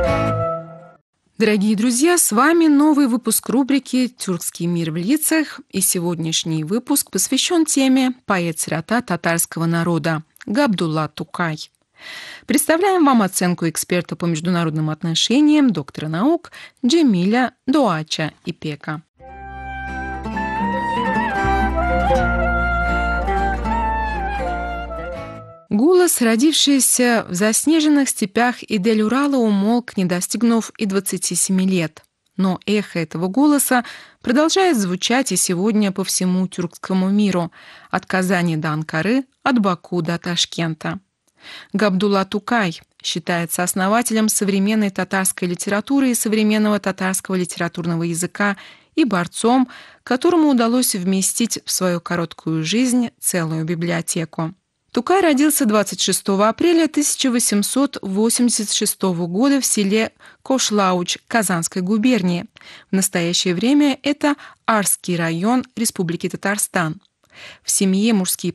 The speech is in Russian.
Дорогие друзья, с вами новый выпуск рубрики «Тюркский мир в лицах», и сегодняшний выпуск посвящен теме поэт-сирота татарского народа Габдулла Тукай. Представляем вам оценку эксперта по международным отношениям, доктора наук Джемиля Доача Ипека. Голос, родившийся в заснеженных степях Идель-Урала, умолк, не достигнув и 27 лет. Но эхо этого голоса продолжает звучать и сегодня по всему тюркскому миру, от Казани до Анкары, от Баку до Ташкента. Габдулла Тукай считается основателем современной татарской литературы и современного татарского литературного языка и борцом, которому удалось вместить в свою короткую жизнь целую библиотеку. Тукай родился 26 апреля 1886 года в селе Кошлауч Казанской губернии. В настоящее время это Арский район Республики Татарстан. В семье мужские